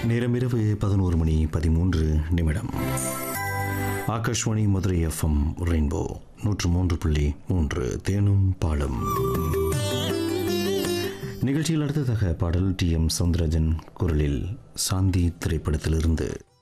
நேரம் இரவு 11:13. Akashvani Madurai FM rainbow 103.3 தேனும் பாலும். நிகழ்ச்சியில் அடுத்ததாக பாடல் டி.எம். சௌந்தரராஜன் குரலில் சாந்தி திரைப்படத்திலிருந்து.